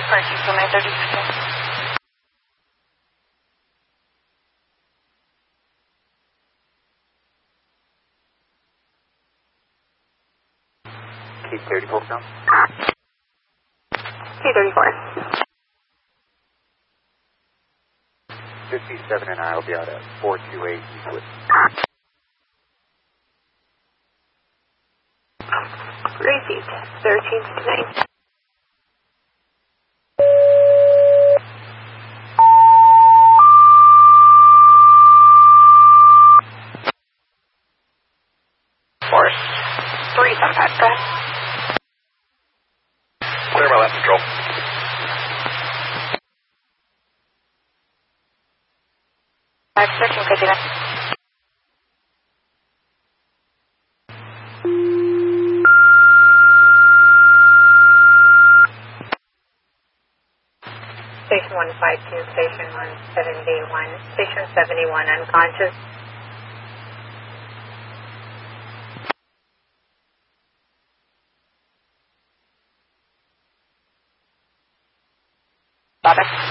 Parking for 936. K34 now? K34. 57 and I will be out at 428 Eastwood. Repeat, 1369. Force 375, go ahead. Clear my left control. Section 59. Station 152, Station 171, Station 71 unconscious. Got it.